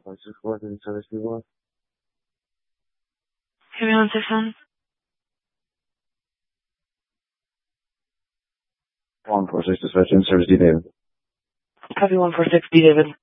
164 service people. Give me 161. 146 dispatch in service D David. Copy 146 D David.